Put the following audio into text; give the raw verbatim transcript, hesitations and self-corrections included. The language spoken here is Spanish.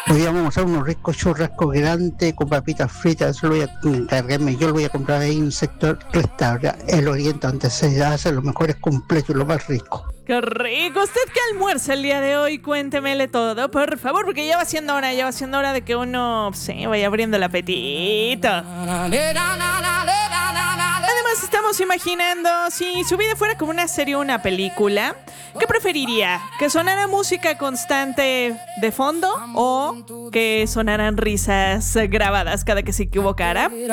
Hoy vamos a hacer unos ricos churrascos grandes con papitas fritas. Eso lo voy a encargarme. Yo lo voy a comprar ahí en un sector restaurante El Oriente, donde se hace los mejores completos y lo más rico. ¡Qué rico! ¿Usted qué almuerza el día de hoy? Cuéntemele todo, por favor, porque ya va siendo hora, ya va siendo hora de que uno se vaya abriendo el apetito. Además, estamos imaginando si su vida fuera como una serie o una película, ¿qué preferiría? ¿Que sonara música constante de fondo o que sonaran risas grabadas cada que se equivocara?